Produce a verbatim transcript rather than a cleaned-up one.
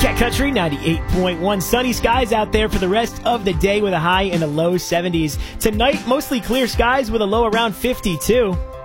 Cat Country ninety-eight point one. Sunny skies out there for the rest of the day with a high in the low seventies. Tonight, mostly clear skies with a low around fifty-two.